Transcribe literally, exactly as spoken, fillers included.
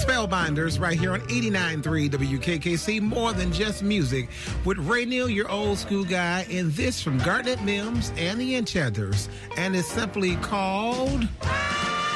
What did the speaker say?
Spellbinders right here on eighty-nine point three W K K C, more than just music, with Ray Neal, your old school guy, and this from Garnet Mims and the Enchanters, and it's simply called